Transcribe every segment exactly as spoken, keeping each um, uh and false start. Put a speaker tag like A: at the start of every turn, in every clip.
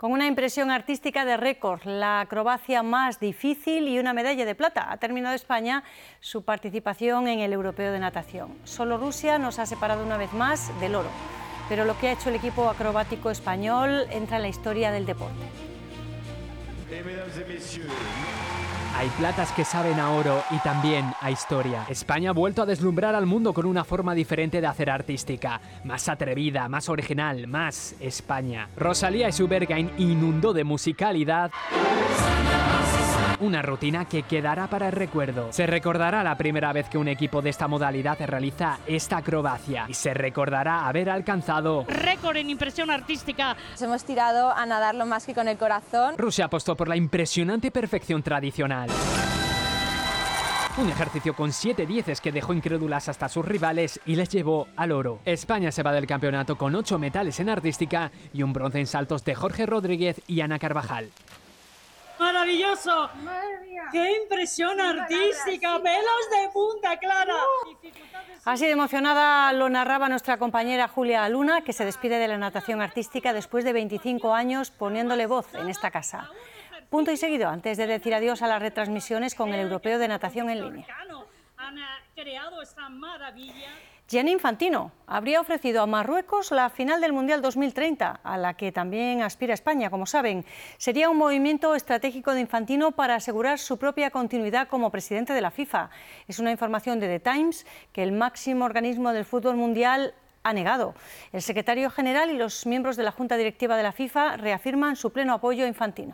A: Con una impresión artística de récord, la acrobacia más difícil y una medalla de plata. Ha terminado España su participación en el Europeo de Natación. Solo Rusia nos ha separado una vez más del oro. Pero lo que ha hecho el equipo acrobático español entra en la historia del deporte.
B: Hay platas que saben a oro y también a historia. España ha vuelto a deslumbrar al mundo con una forma diferente de hacer artística. Más atrevida, más original, más España. Rosalía y su Berghain inundó de musicalidad una rutina que quedará para el recuerdo. Se recordará la primera vez que un equipo de esta modalidad realiza esta acrobacia y se recordará haber alcanzado
C: récord en impresión artística.
D: Nos hemos tirado a nadarlo más que con el corazón.
B: Rusia apostó por la impresionante perfección tradicional. Un ejercicio con siete dieces que dejó incrédulas hasta sus rivales y les llevó al oro. España se va del campeonato con ocho metales en artística y un bronce en saltos de Jorge Rodríguez y Ana Carvajal.
C: ¡Maravilloso! ¡Qué impresión artística! ¡Pelos de punta, Clara!
A: Así de emocionada lo narraba nuestra compañera Julia Luna, que se despide de la natación artística después de veinticinco años poniéndole voz en esta casa. Punto y seguido, antes de decir adiós a las retransmisiones con el Europeo de Natación en línea. Gianni Infantino habría ofrecido a Marruecos la final del Mundial dos mil treinta, a la que también aspira España, como saben. Sería un movimiento estratégico de Infantino para asegurar su propia continuidad como presidente de la FIFA. Es una información de The Times que el máximo organismo del fútbol mundial ha negado. El secretario general y los miembros de la Junta Directiva de la FIFA reafirman su pleno apoyo a Infantino.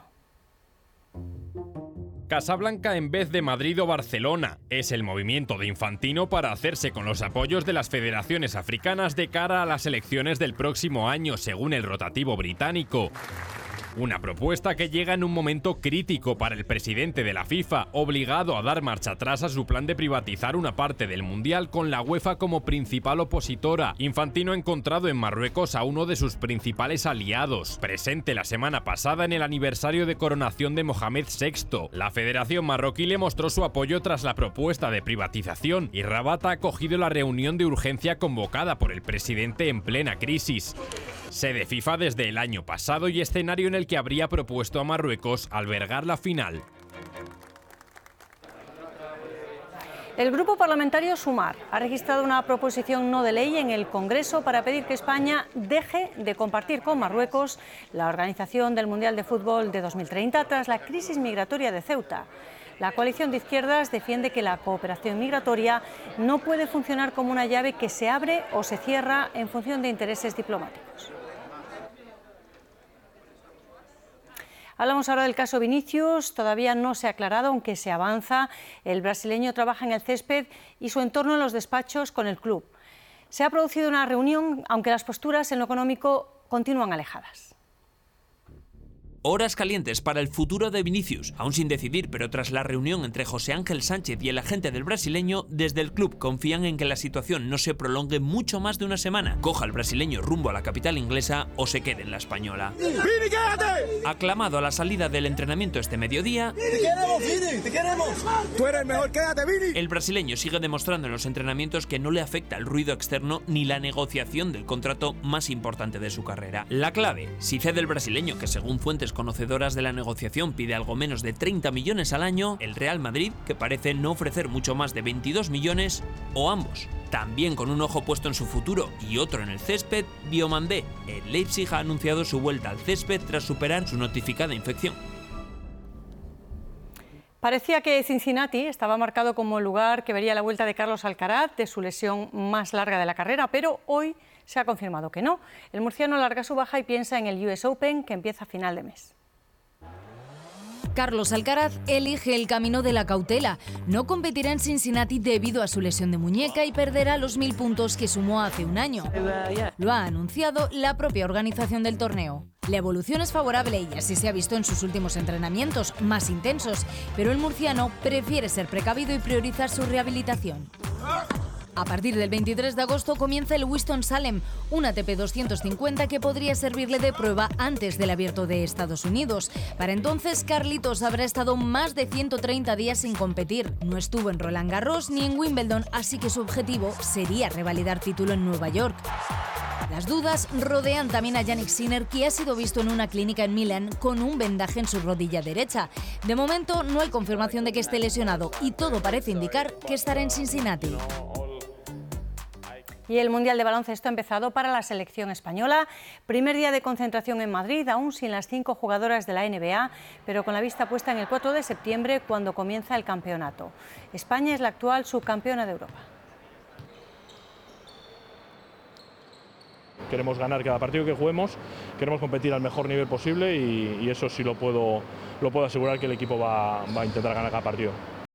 E: Casablanca en vez de Madrid o Barcelona. Es el movimiento de Infantino para hacerse con los apoyos de las federaciones africanas de cara a las elecciones del próximo año, según el rotativo británico. Una propuesta que llega en un momento crítico para el presidente de la FIFA, obligado a dar marcha atrás a su plan de privatizar una parte del Mundial con la UEFA como principal opositora. Infantino ha encontrado en Marruecos a uno de sus principales aliados, presente la semana pasada en el aniversario de coronación de Mohamed sexto. La Federación Marroquí le mostró su apoyo tras la propuesta de privatización y Rabat ha acogido la reunión de urgencia convocada por el presidente en plena crisis. Sede FIFA desde el año pasado y escenario en el que habría propuesto a Marruecos albergar la final.
A: El grupo parlamentario Sumar ha registrado una proposición no de ley en el Congreso para pedir que España deje de compartir con Marruecos la organización del Mundial de Fútbol de dos mil treinta tras la crisis migratoria de Ceuta. La coalición de izquierdas defiende que la cooperación migratoria no puede funcionar como una llave que se abre o se cierra en función de intereses diplomáticos. Hablamos ahora del caso Vinicius. Todavía no se ha aclarado, aunque se avanza. El brasileño trabaja en el césped y su entorno en los despachos con el club. Se ha producido una reunión, aunque las posturas en lo económico continúan alejadas.
F: Horas calientes para el futuro de Vinicius, aún sin decidir, pero tras la reunión entre José Ángel Sánchez y el agente del brasileño, desde el club confían en que la situación no se prolongue mucho más de una semana, coja el brasileño rumbo a la capital inglesa o se quede en la española.
G: ¡Vini, quédate!
F: Aclamado a la salida del entrenamiento este mediodía,
G: ¡Te queremos, Vini! ¡Te queremos! ¡Tú eres el mejor, quédate, Vini!
F: El brasileño sigue demostrando en los entrenamientos que no le afecta el ruido externo ni la negociación del contrato más importante de su carrera. La clave, si cede el brasileño, que según fuentes conocedoras de la negociación pide algo menos de treinta millones al año, el Real Madrid, que parece no ofrecer mucho más de veintidós millones, o ambos. También con un ojo puesto en su futuro y otro en el césped, Diomandé. El Leipzig ha anunciado su vuelta al césped tras superar su notificada infección.
A: Parecía que Cincinnati estaba marcado como el lugar que vería la vuelta de Carlos Alcaraz de su lesión más larga de la carrera, pero hoy se ha confirmado que no. El murciano larga su baja y piensa en el U S Open, que empieza a final de mes.
H: Carlos Alcaraz elige el camino de la cautela. No competirá en Cincinnati debido a su lesión de muñeca y perderá los mil puntos que sumó hace un año. Lo ha anunciado la propia organización del torneo. La evolución es favorable y así se ha visto en sus últimos entrenamientos, más intensos, pero el murciano prefiere ser precavido y priorizar su rehabilitación. A partir del veintitrés de agosto comienza el Winston-Salem, un A T P doscientos cincuenta que podría servirle de prueba antes del Abierto de Estados Unidos. Para entonces, Carlitos habrá estado más de ciento treinta días sin competir. No estuvo en Roland Garros ni en Wimbledon, así que su objetivo sería revalidar título en Nueva York. Las dudas rodean también a Jannik Sinner, que ha sido visto en una clínica en Milán con un vendaje en su rodilla derecha. De momento no hay confirmación de que esté lesionado y todo parece indicar que estará en Cincinnati.
A: Y el Mundial de Baloncesto ha empezado para la selección española. Primer día de concentración en Madrid, aún sin las cinco jugadoras de la N B A, pero con la vista puesta en el cuatro de septiembre, cuando comienza el campeonato. España es la actual subcampeona de Europa.
I: Queremos ganar cada partido que juguemos, queremos competir al mejor nivel posible y, y eso sí lo puedo, lo puedo asegurar, que el equipo va, va a intentar ganar cada partido.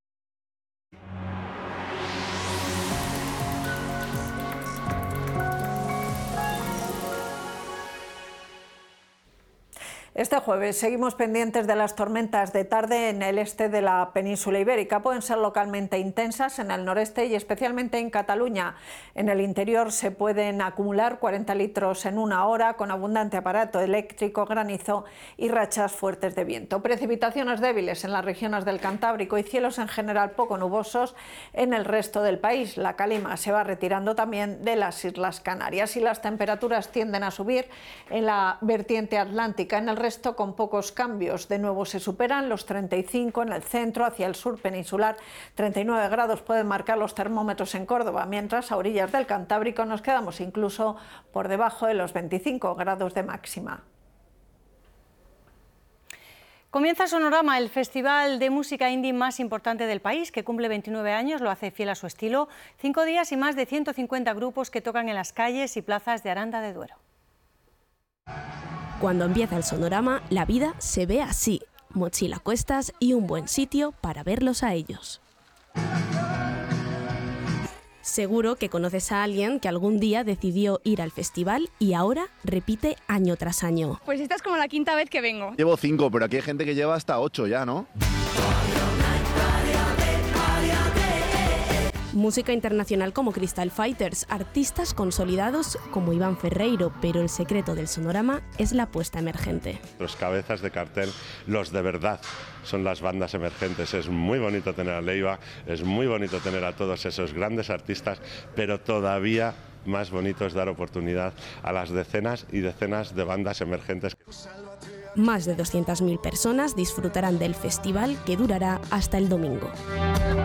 J: Este jueves seguimos pendientes de las tormentas de tarde en el este de la península ibérica. Pueden ser localmente intensas en el noreste y especialmente en Cataluña. En el interior se pueden acumular cuarenta litros en una hora, con abundante aparato eléctrico, granizo y rachas fuertes de viento. Precipitaciones débiles en las regiones del Cantábrico y cielos en general poco nubosos en el resto del país. La calima se va retirando también de las Islas Canarias y las temperaturas tienden a subir en la vertiente atlántica. En el resto con pocos cambios. De nuevo se superan los treinta y cinco en el centro, hacia el sur peninsular treinta y nueve grados pueden marcar los termómetros en Córdoba, mientras a orillas del Cantábrico nos quedamos incluso por debajo de los veinticinco grados de máxima.
A: Comienza Sonorama, el festival de música indie más importante del país, que cumple veintinueve años, lo hace fiel a su estilo. Cinco días y más de ciento cincuenta grupos que tocan en las calles y plazas de Aranda de Duero.
K: Cuando empieza el Sonorama, la vida se ve así: mochila a cuestas y un buen sitio para verlos a ellos. Seguro que conoces a alguien que algún día decidió ir al festival y ahora repite año tras año.
L: Pues esta es como la quinta vez que vengo.
M: Llevo cinco, pero aquí hay gente que lleva hasta ocho ya, ¿no?
K: Música internacional como Crystal Fighters, artistas consolidados como Iván Ferreiro, pero el secreto del Sonorama es la apuesta emergente.
N: Los cabezas de cartel, los de verdad, son las bandas emergentes. Es muy bonito tener a Leiva, es muy bonito tener a todos esos grandes artistas, pero todavía más bonito es dar oportunidad a las decenas y decenas de bandas emergentes.
K: Más de doscientas mil personas disfrutarán del festival, que durará hasta el domingo.